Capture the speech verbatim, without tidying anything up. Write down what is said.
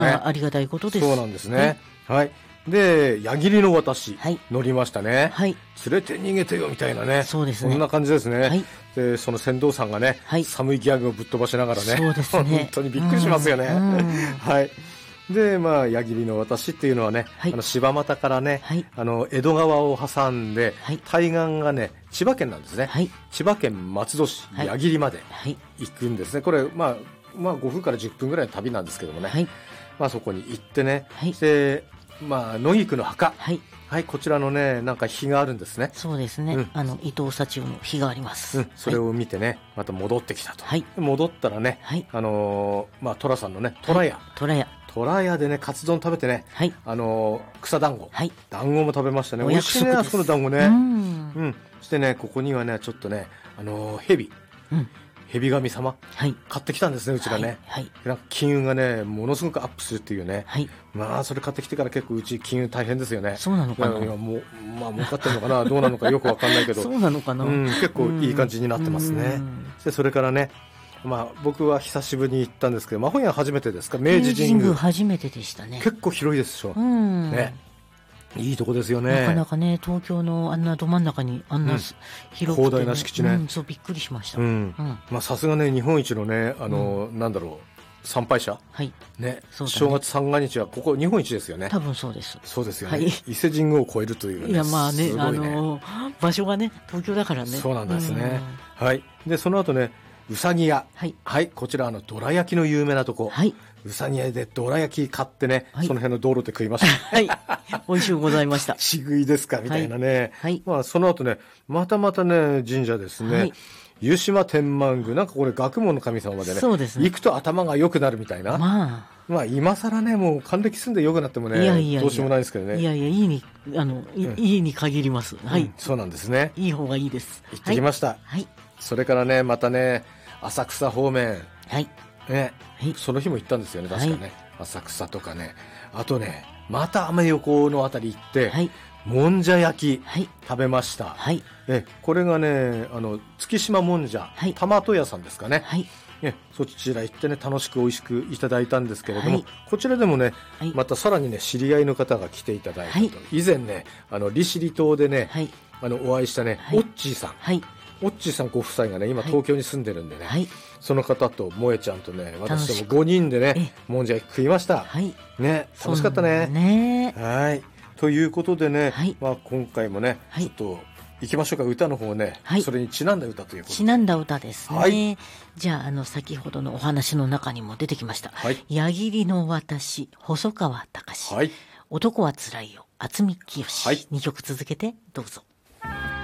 あ、ありがたいことです。 そうなんですね。はい。はい、で、矢切の私、はい、乗りましたね。はい。連れて逃げてよみたいなね。そうですね。そんな感じですね。はい。で、その船頭さんがね、はい、寒いギャグをぶっ飛ばしながらね。そうですね。本当にびっくりしますよね。はい。で、まあ、矢切の私っていうのはね、はい、あの柴又からね、はい、あの江戸川を挟んで、はい、対岸がね千葉県なんですね。はい、千葉県松戸市、はい、矢切まで行くんですね。これ、まあ、まあごふんからじゅっぷんぐらいの旅なんですけどもね、はい、まあそこに行ってね、はい、で、まあ野菊の墓、はい、はい、こちらのねなんか碑があるんですね。 そうですね。うん、あの伊藤幸男の碑があります。 うん、それを見てね、はい、また戻ってきたと。はい、戻ったらね、はい、あのー、まあ寅さんのね寅屋、寅屋。虎屋でねカツ丼食べてね、はい、あのー、草団子、はい、団子も食べましたね。美味しいね、あそこの団子ね。うん、うん、そしてねここにはねちょっとねあのー、蛇、うん、蛇神様、はい、買ってきたんですねうちがね。はいはい、なんか金運がねものすごくアップするっていうね。はい、まあそれ買ってきてから結構うち金運大変ですよね。そうなのかな。今もうまあ儲かってるのかなどうなのかよくわかんないけど。そうなのかな。うん、結構いい感じになってますね。でそれからね。まあ、僕は久しぶりに行ったんですけど、まあ、本屋初めてですか。明治神宮初めてでしたね。 結構広いですでしょ、うんね、いいとこですよね。 なかなかね東京のあんなど真ん中にあんな、うん、広くて、ね、 広大な敷地ね、うん、 そうびっくりしました。 さすがね日本一のねあの、うん、なんだろう参拝者、はいね、そうだね、正月三が日はここ日本一ですよね。 多分そうです。 そうですよね、はい、伊勢神宮を超えるという、ね、 いやまあ ね, ねあの場所がね東京だからね。 そうなんですね、うん、はい。でその後ねうさぎ屋、はい、はい、こちらあのどら焼きの有名なとこ、はい、うさぎ屋でどら焼き買ってね、はい、その辺の道路で食いました。はい、 美味しゅうございました。 ちぐいですかみたいなね、はい、まあその後ねまたまたね神社ですね、はい、湯島天満宮、なんかこれ学問の神様でね、そうですね、行くと頭が良くなるみたいな。まあまあ今更ねもう還暦済んで良くなってもね、いやいやいやどうしようもないですけどね。 いやいやいいにあの、うん、いいに限ります。はい、うん、 そうなんですね。 いい方がいいです。 行ってきました。はい。それからねまたね浅草方面、はいね、はい、その日も行ったんですよね確かね、はい、浅草とかね、あとねまたアメ横のあたり行って、はい、もんじゃ焼き、はい、食べました。はい、えこれがねあの月島もんじゃ、はい、玉戸屋さんですかね。はい、ね、そちら行ってね楽しく美味しくいただいたんですけれども、はい、こちらでもね、はい、またさらにね知り合いの方が来ていただいたと、はい、以前ねあの利尻島でね、はい、あのお会いしたね、はい、オッチーさん、はい、オッチーさんご夫妻がね今東京に住んでるんでね、はい、その方と萌えちゃんとね私ともごにんでねもんじゃ食いました、はい、ね、楽しかったね。ねはい、ということでね、はい、まあ、今回もね、はい、ちょっと行きましょうか。歌の方ね、はい、それにちなんだ歌ということで、ちなんだ歌ですね、はい、じゃあ、あの先ほどのお話の中にも出てきました、はい、矢切の私細川たかし、はい、男はつらいよ渥美清、はい、にきょく続けてどうぞ。